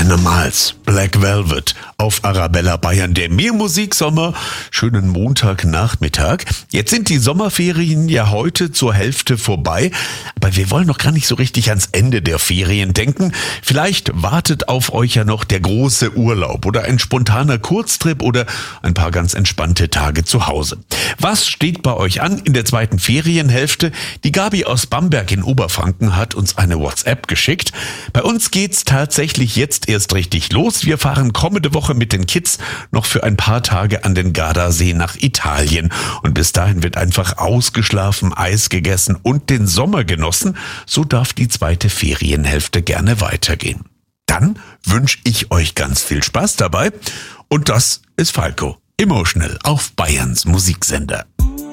Animals, Black Velvet auf Arabella Bayern, der Meermusiksommer. Schönen Montagnachmittag. Jetzt sind die Sommerferien ja heute zur Hälfte vorbei, aber wir wollen noch gar nicht so richtig ans Ende der Ferien denken. Vielleicht wartet auf euch ja noch der große Urlaub oder ein spontaner Kurztrip oder ein paar ganz entspannte Tage zu Hause. Was steht bei euch an in der zweiten Ferienhälfte? Die Gabi aus Bamberg in Oberfranken hat uns eine WhatsApp geschickt. Bei uns geht's tatsächlich jetzt erst richtig los. Wir fahren kommende Woche mit den Kids noch für ein paar Tage an den Gardasee nach Italien. Und bis dahin wird einfach ausgeschlafen, Eis gegessen und den Sommer genossen. So darf die zweite Ferienhälfte gerne weitergehen. Dann wünsche ich euch ganz viel Spaß dabei. Und das ist Falco. Emotional auf Bayerns Musiksender.